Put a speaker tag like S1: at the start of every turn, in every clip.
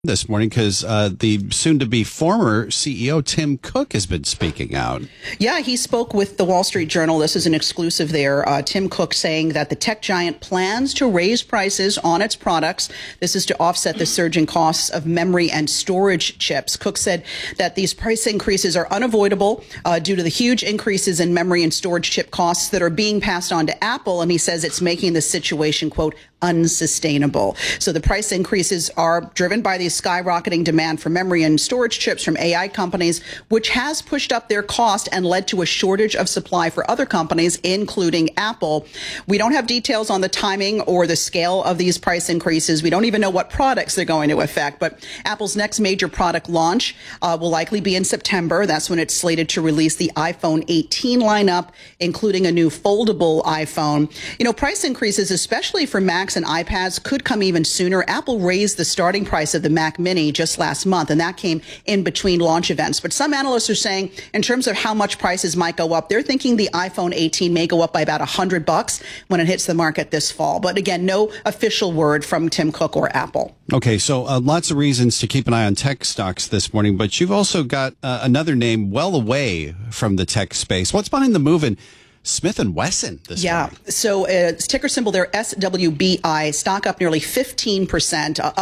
S1: this morning because the soon-to-be former CEO Tim Cook has been speaking out.
S2: Yeah, he spoke with the Wall Street Journal. This is an exclusive there. Tim Cook saying that the tech giant plans to raise prices on its products. This is to offset the surging costs of memory and storage chips. Cook said that these price increases are unavoidable due to the huge increases in memory and storage chip costs that are being passed on to Apple. And he says it's making the situation, quote, unsustainable. So the price increases are driven by the skyrocketing demand for memory and storage chips from AI companies, which has pushed up their cost and led to a shortage of supply for other companies, including Apple. We don't have details on the timing or the scale of these price increases. We don't even know what products they're going to affect, but Apple's next major product launch will likely be in September. That's when it's slated to release the iPhone 18 lineup, including a new foldable iPhone. You know, price increases, especially for Macs and iPads, could come even sooner. Apple raised the starting price of the Mac Mini just last month, and that came in between launch events. But some analysts are saying, in terms of how much prices might go up, they're thinking the iPhone 18 may go up by about $100 when it hits the market this fall. But again, no official word from Tim Cook or Apple.
S1: Okay, so lots of reasons to keep an eye on tech stocks this morning, but you've also got another name well away from the tech space. What's behind the move in Smith & Wesson this morning?
S2: So it's ticker symbol there, SWBI, stock up nearly 15%, up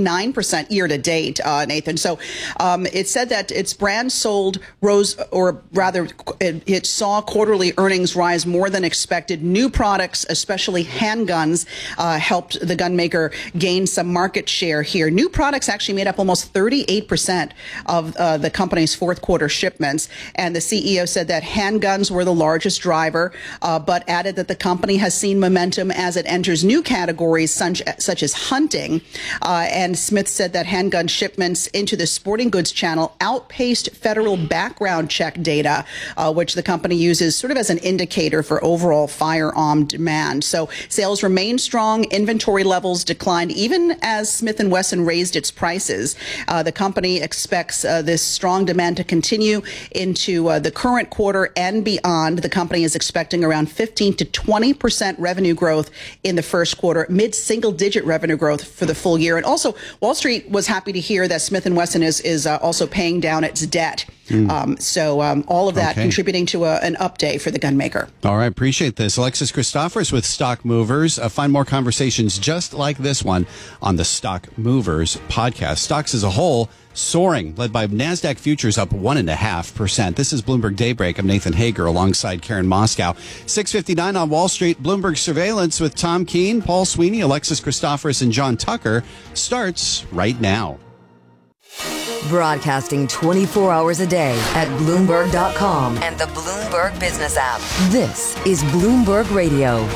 S2: 39% year to date, Nathan. So it said that its brand sold rose, or rather it saw quarterly earnings rise more than expected. New products, especially handguns, helped the gun maker gain some market share here. New products actually made up almost 38% of the company's fourth quarter shipments. And the CEO said that handguns were the largest driver, but added that the company has seen momentum as it enters new categories such as hunting. And Smith said that handgun shipments into the sporting goods channel outpaced federal background check data, which the company uses sort of as an indicator for overall firearm demand. So sales remain strong. Inventory levels declined even as Smith & Wesson raised its prices. The company expects this strong demand to continue into the current quarter and beyond. The company is expecting around 15 to 20% revenue growth in the first quarter, mid-single-digit revenue growth for the full year. And also, Wall Street was happy to hear that Smith & Wesson is also paying down its debt. So all of that contributing to an update for the gun maker.
S1: All right, appreciate this. Alexis Christoforous with Stock Movers. Find more conversations just like this one on the Stock Movers podcast. Stocks as a whole soaring, led by NASDAQ futures up 1.5%. This is Bloomberg Daybreak. I'm Nathan Hager alongside Karen Moscow. 6:59 on Wall Street. Bloomberg Surveillance with Tom Keene, Paul Sweeney, Alexis Christoforous, and John Tucker starts right now.
S3: Broadcasting 24 hours a day at Bloomberg.com and the Bloomberg Business app. This is Bloomberg Radio.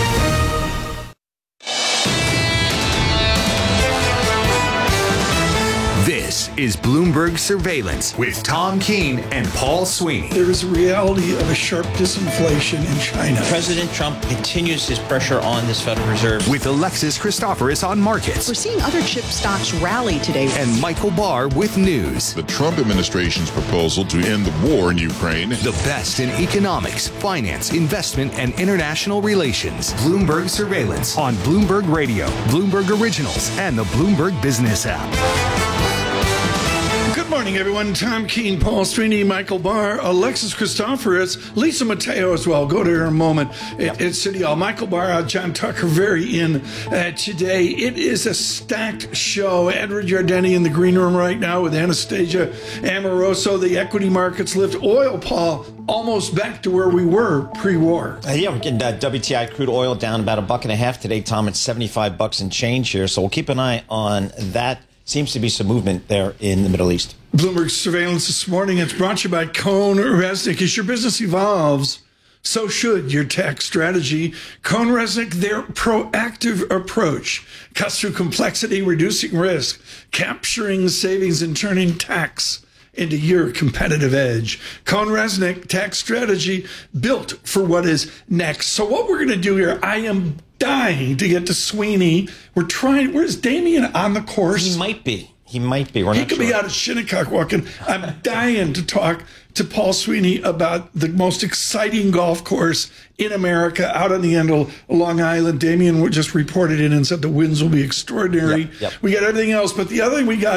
S4: This is Bloomberg Surveillance with Tom Keene and Paul Sweeney.
S5: There is a reality of a sharp disinflation in China.
S6: President Trump continues his pressure on this Federal Reserve.
S4: With Alexis Christoforous on markets.
S2: We're seeing other chip stocks rally today.
S4: And Michael Barr with news.
S7: The Trump administration's proposal to end the war in Ukraine.
S4: The best in economics, finance, investment, and international relations. Bloomberg Surveillance on Bloomberg Radio, Bloomberg Originals, and the Bloomberg Business app.
S5: Good morning, everyone. Tom Keene, Paul Sweeney, Michael Barr, Alexis Christoforous, Lisa Mateo as well. Go to her in a moment. It's City Hall. Michael Barr, John Tucker, very in today. It is a stacked show. Edward Yardeni in the green room right now with Anastasia Amoroso. The equity markets lift. Oil, Paul, almost back to where we were pre-war.
S6: Yeah, we're getting WTI crude oil down about $1.50 today, Tom. It's $75 and change here. So we'll keep an eye on that. Seems to be some movement there in the Middle East.
S5: Bloomberg Surveillance this morning. It's brought to you by CohnReznick. As your business evolves, so should your tax strategy. CohnReznick, their proactive approach cuts through complexity, reducing risk, capturing savings, and turning tax into your competitive edge. CohnReznick tax strategy built for what is next. So what we're going to do here, I am dying to get to Sweeney. Where's Damien on the course?
S6: He might be. He might be.
S5: He could be out at Shinnecock walking. I'm dying to talk to Paul Sweeney about the most exciting golf course in America out on the end of Long Island. Damien just reported in and said the winds will be extraordinary.
S6: Yep.
S5: We got everything else, but the other thing we got